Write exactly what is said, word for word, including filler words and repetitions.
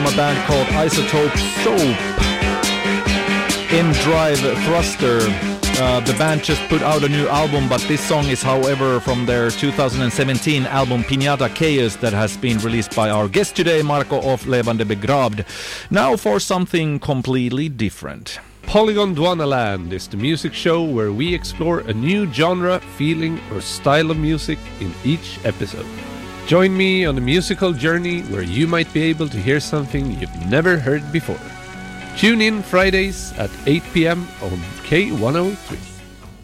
from a band called Isotope Soap. M-Drive Thruster. Uh, the band just put out a new album, but this song is, however, from their two thousand seventeen album Piñata Chaos that has been released by our guest today, Marco of Levande Begravd. Now for something completely different. Polygon Dwanaland is the music show where we explore a new genre, feeling or style of music in each episode. Join me on a musical journey where you might be able to hear something you've never heard before. Tune in Fridays at eight p.m. on K one oh three.